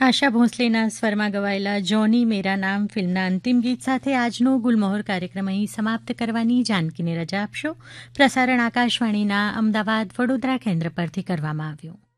આશા ભોંસલેના સ્વરમાં ગવાયેલા જોની મેરા નામ ફિલ્મના અંતિમ ગીત સાથે આજનો ગુલમોહર કાર્યક્રમ અહીં સમાપ્ત કરવાની જાનકીને રજા આપશો. પ્રસારણ આકાશવાણીના અમદાવાદ વડોદરા કેન્દ્ર પરથી કરવામાં આવ્યું.